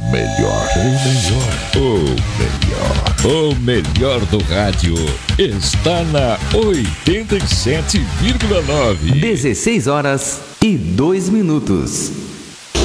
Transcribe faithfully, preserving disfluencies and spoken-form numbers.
melhor. O melhor. O melhor. O melhor do rádio está na oitenta e sete vírgula nove. dezesseis horas e dois minutos.